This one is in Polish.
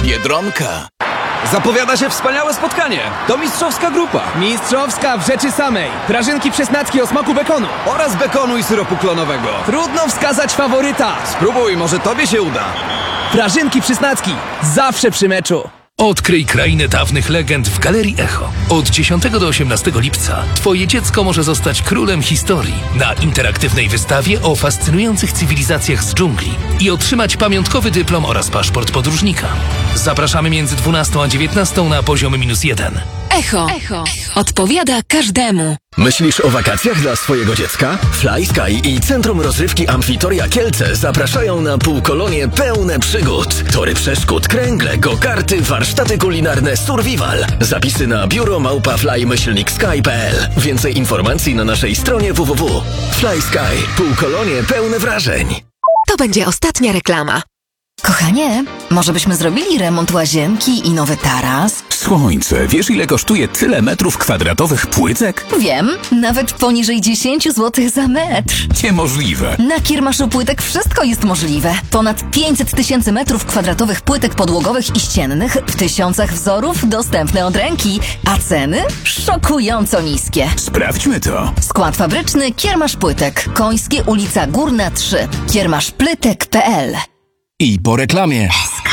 Biedronka. Zapowiada się wspaniałe spotkanie. To mistrzowska grupa. Mistrzowska w rzeczy samej. Prażynki przesnacki o smaku bekonu. Oraz bekonu i syropu klonowego. Trudno wskazać faworyta. Spróbuj, może tobie się uda. Prażynki przysnacki. Zawsze przy meczu. Odkryj krainę dawnych legend w Galerii Echo. Od 10 do 18 lipca Twoje dziecko może zostać królem historii na interaktywnej wystawie o fascynujących cywilizacjach z dżungli i otrzymać pamiątkowy dyplom oraz paszport podróżnika. Zapraszamy między 12 a 19 na poziom -1. Echo. Odpowiada każdemu. Myślisz o wakacjach dla swojego dziecka? Fly Sky i Centrum Rozrywki Amfitoria Kielce zapraszają na półkolonie pełne przygód. Tory przeszkód, kręgle, go-karty, warsztaty kulinarne, survival. Zapisy na biuro@fly-sky.pl. Więcej informacji na naszej stronie www. Fly Sky. Półkolonie pełne wrażeń. To będzie ostatnia reklama. Kochanie, może byśmy zrobili remont łazienki i nowy taras? Słońce, wiesz ile kosztuje tyle metrów kwadratowych płytek? Wiem, nawet poniżej 10 zł za metr. Niemożliwe. Na Kiermaszu Płytek wszystko jest możliwe. Ponad 500 tysięcy metrów kwadratowych płytek podłogowych i ściennych w tysiącach wzorów dostępne od ręki, a ceny szokująco niskie. Sprawdźmy to. Skład fabryczny Kiermasz Płytek. Końskie, ulica Górna 3. Kiermaszplytek.pl. I po reklamie.